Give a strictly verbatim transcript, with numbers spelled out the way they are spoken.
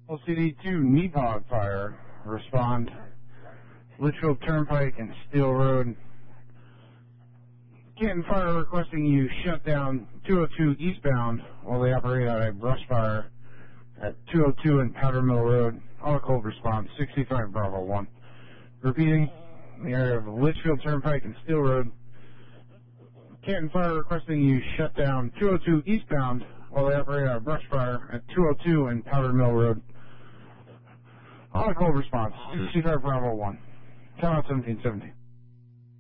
L C D two, Needhog Fire. Respond. Litchfield Turnpike and Steel Road. Canton Fire requesting you shut down two oh two eastbound while they operate on a brush fire at two oh two and Powder Mill Road. All cold response, sixty-five Bravo one. Repeating, in the area of Litchfield Turnpike and Steel Road. Canton Fire requesting you shut down two oh two eastbound while they operate on a brush fire at two oh two and Powder Mill Road. All cold response, sixty-five Bravo one. Count out seventeen seventeen.